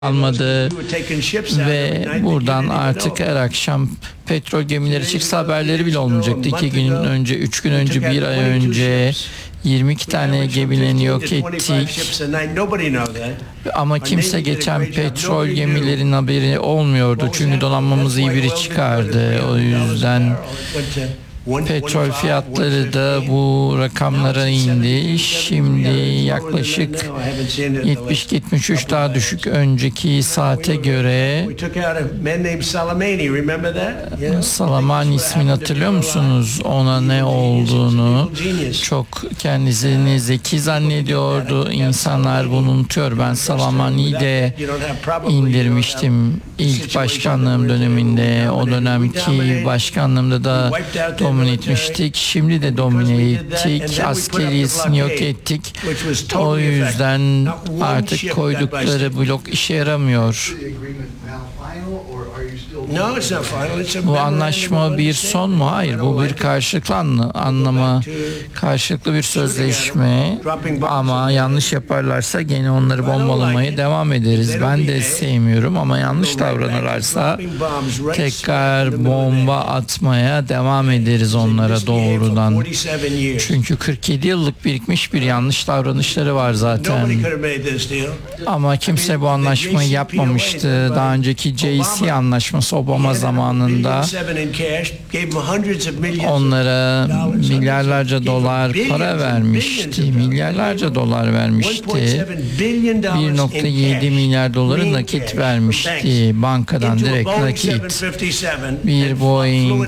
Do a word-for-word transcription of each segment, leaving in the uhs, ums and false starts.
almadı ve buradan artık her akşam petrol gemileri çıksa haberleri bile olmayacaktı. İki gün önce, üç gün önce, bir ay önce yirmi iki tane gemilerini yok ettik. Ama kimse geçen petrol gemilerin haberi olmuyordu. Çünkü donanmamız iyi biri çıkardı. O yüzden petrol fiyatları da bu rakamlara indi. Şimdi yaklaşık yetmiş yetmiş üç daha düşük önceki saate göre. Salamani ismini hatırlıyor musunuz? Ona ne olduğunu çok kendisini zeki zannediyordu. İnsanlar bunu unutuyor. Ben Salamani'yi de indirmiştim ilk başkanlığım döneminde. O dönemki başkanlığımda da domine etmiştik. Şimdi de domine ettik. Askeriyesini yok ettik. O yüzden artık koydukları blok işe yaramıyor. Bu anlaşma bir son mu? Hayır. Bu bir karşılıklı anlama, karşılıklı bir sözleşme. Ama yanlış yaparlarsa gene onları bombalamaya devam ederiz. Ben de sevmiyorum ama yanlış davranırlarsa tekrar bomba atmaya devam ederiz onlara doğrudan. Çünkü kırk yedi yıllık birikmiş bir yanlış davranışları var zaten. Ama kimse bu anlaşmayı yapmamıştı. Daha önceki J C anlaşması Obama zamanında onlara milyarlarca dolar para vermişti. Milyarlarca dolar vermişti. bir nokta yedi milyar doları nakit vermişti. Bankadan direkt nakit. Bir Boeing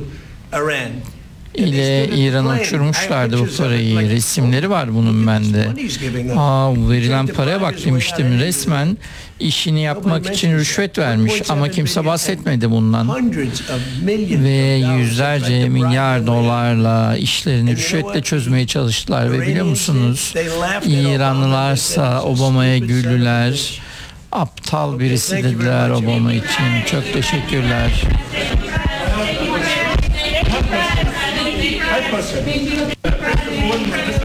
ile İran'a uçurmuşlardı bu parayı. Resimleri var bunun bende. Aa, verilen paraya bak demiştim. Resmen işini yapmak için rüşvet vermiş ama kimse bahsetmedi bundan. Ve yüzlerce milyar dolarla işlerini rüşvetle çözmeye çalıştılar ve biliyor musunuz? İranlılarsa Obama'ya güldüler. Aptal birisi dediler Obama için. Çok teşekkürler. Thank you.